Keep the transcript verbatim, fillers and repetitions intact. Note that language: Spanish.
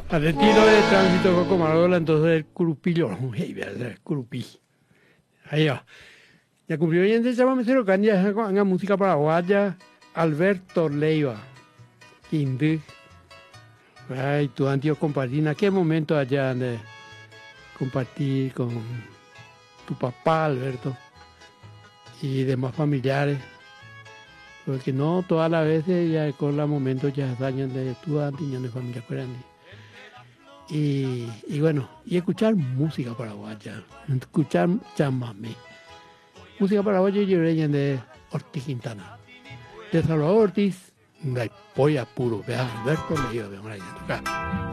Al estilo de tránsito Coco Marola, entonces el curupillo, el curupí. Ahí va. Ya cumplió bien de llama mesero canya anga música paraguaya, Alberto Leiva, Quindí. Ay, tu antiguo compartir, ¿en qué momento allá de compartir con tu papá, Alberto, y demás familiares? Porque no todas las veces ya con los momentos ya dañan de tu antiguo de familia grande. Y, y bueno, y escuchar música paraguaya, escuchar chamamé. Música paraguaya y de Ortiz Quintana. De Salvador Ortiz, una polla puro, vea, Alberto Leiva, vea,